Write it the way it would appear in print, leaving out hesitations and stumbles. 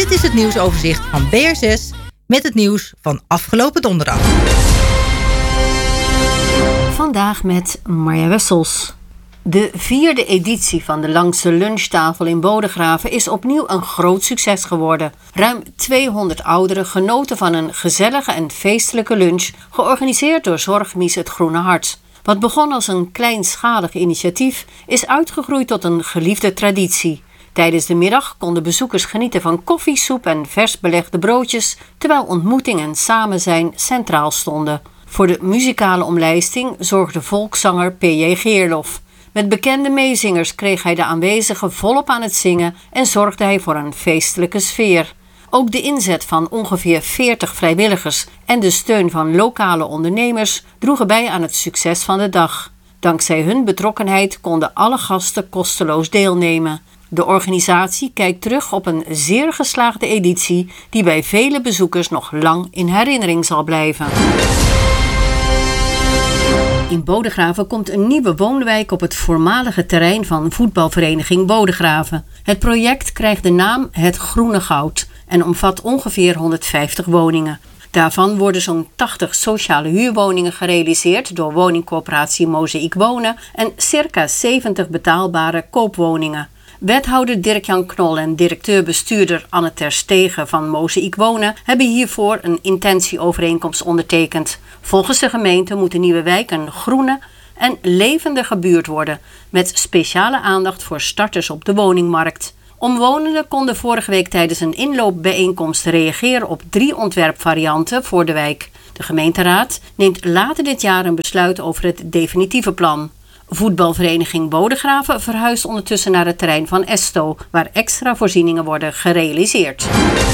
Dit is het nieuwsoverzicht van BR6 met het nieuws van afgelopen donderdag. Vandaag met Marja Wessels. De 4e editie van de Langse Lunchtafel in Bodegraven is opnieuw een groot succes geworden. Ruim 200 ouderen genoten van een gezellige en feestelijke lunch, georganiseerd door Zorgmies Het Groene Hart. Wat begon als een kleinschalig initiatief, is uitgegroeid tot een geliefde traditie. Tijdens de middag konden bezoekers genieten van koffie, soep en vers belegde broodjes, terwijl ontmoeting en samen zijn centraal stonden. Voor de muzikale omlijsting zorgde volkszanger P.J. Geerlof. Met bekende meezingers kreeg hij de aanwezigen volop aan het zingen en zorgde hij voor een feestelijke sfeer. Ook de inzet van ongeveer 40 vrijwilligers en de steun van lokale ondernemers droegen bij aan het succes van de dag. Dankzij hun betrokkenheid konden alle gasten kosteloos deelnemen. De organisatie kijkt terug op een zeer geslaagde editie die bij vele bezoekers nog lang in herinnering zal blijven. In Bodegraven komt een nieuwe woonwijk op het voormalige terrein van voetbalvereniging Bodegraven. Het project krijgt de naam Het Groene Goud en omvat ongeveer 150 woningen. Daarvan worden zo'n 80 sociale huurwoningen gerealiseerd door woningcoöperatie Mozaïek Wonen en circa 70 betaalbare koopwoningen. Wethouder Dirk-Jan Knol en directeur-bestuurder Anne ter Stegen van Mozaïek Wonen hebben hiervoor een intentieovereenkomst ondertekend. Volgens de gemeente moet de nieuwe wijk een groene en levendige buurt worden, met speciale aandacht voor starters op de woningmarkt. Omwonenden konden vorige week tijdens een inloopbijeenkomst reageren op 3 ontwerpvarianten voor de wijk. De gemeenteraad neemt later dit jaar een besluit over het definitieve plan. Voetbalvereniging Bodegraven verhuist ondertussen naar het terrein van Esto, waar extra voorzieningen worden gerealiseerd.